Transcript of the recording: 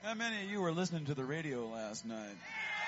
How many of you were listening to the radio last night?